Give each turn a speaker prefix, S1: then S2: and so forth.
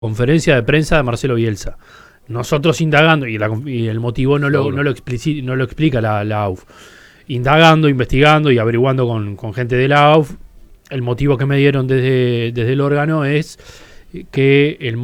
S1: Conferencia de prensa de Marcelo Bielsa. Nosotros indagando, y el motivo no lo explica la AUF. Indagando, investigando y averiguando con gente de la AUF, el motivo que me dieron desde el órgano es que el